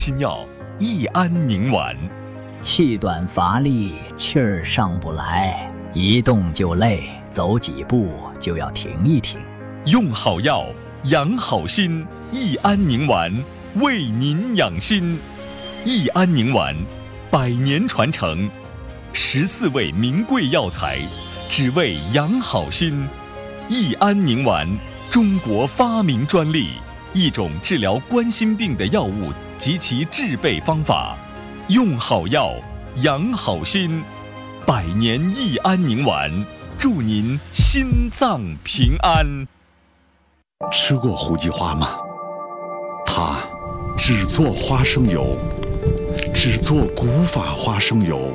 新药益安宁丸。 气短乏力，气儿上不来，一动就累，走几步就要停一停。 用好药，养好心，益安宁丸为您养心。益安宁丸100年传承，14味名贵药材，只为养好心。益安宁丸，中国发明专利，一种治疗冠心病的药物及其制备方法。用好药，养好心，100年益安宁丸，祝您心脏平安。 吃过胡姬花吗？它只做花生油，只做古法花生油，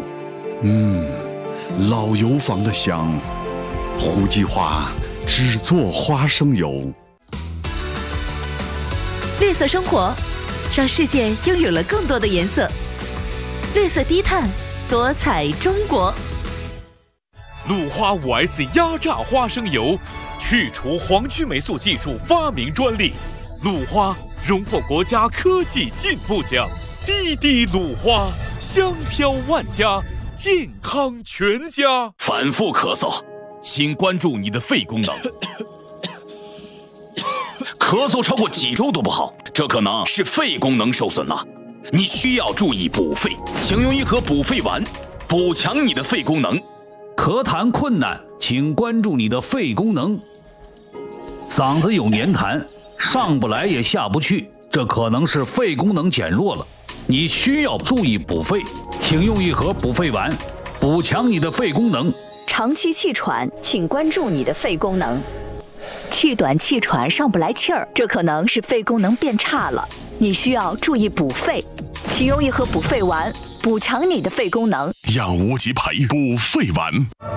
老油坊的香。胡姬花只做花生油。 绿色生活，让世界拥有了更多的颜色。绿色低碳，多彩中国。 鲁花5S 压榨花生油，去除黄曲霉素技术发明专利。鲁花荣获国家科技进步奖。滴滴鲁花，香飘万家，健康全家。 反复咳嗽，请关注你的肺功能。咳嗽超过几周都不好，这可能是肺功能受损了。你需要注意补肺，请用一盒补肺丸，补强你的肺功能。 咳痰困难，请关注你的肺功能。嗓子有黏痰，上不来也下不去，这可能是肺功能减弱了。你需要注意补肺，请用一盒补肺丸，补强你的肺功能。 长期气喘，请关注你的肺功能。气短气喘上不来气儿，这可能是肺功能变差了，你需要注意补肺，请用一盒补肺丸，补强你的肺功能。 养无极培补肺丸。